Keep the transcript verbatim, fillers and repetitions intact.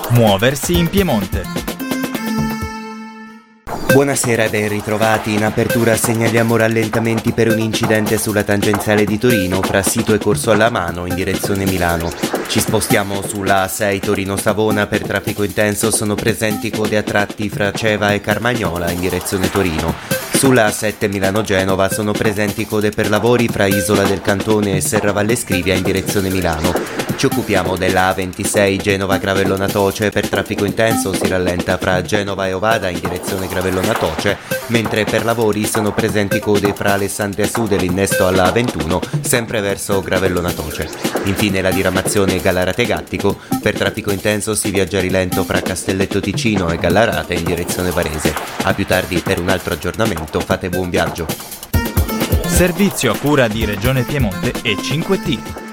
Muoversi in Piemonte. Buonasera e ben ritrovati. In apertura segnaliamo rallentamenti per un incidente sulla tangenziale di Torino fra Sito e Corso alla Mano in direzione Milano. Ci spostiamo sulla A sei Torino-Savona per traffico intenso, sono presenti code a tratti fra Ceva e Carmagnola in direzione Torino. Sulla A sette Milano-Genova sono presenti code per lavori fra Isola del Cantone e Serravalle Scrivia in direzione Milano. Ci occupiamo della A ventisei Genova-Gravellona Toce, per traffico intenso si rallenta fra Genova e Ovada in direzione Gravellona Toce, mentre per lavori sono presenti code fra Alessandria Sud e l'innesto alla A ventuno, sempre verso Gravellona Toce. Infine la diramazione Gallarate Gattico, per traffico intenso si viaggia a rilento fra Castelletto Ticino e Gallarate in direzione Varese. A più tardi per un altro aggiornamento, fate buon viaggio. Servizio a cura di Regione Piemonte e cinque T.